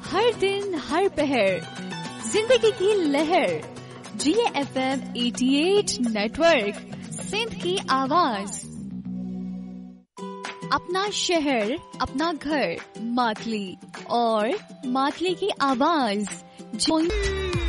हर दिन हर पहर जिंदगी की लहर। जिए FM 88 नेटवर्क, सिंध की आवाज। अपना शहर, अपना घर, मातली और मातली की आवाज।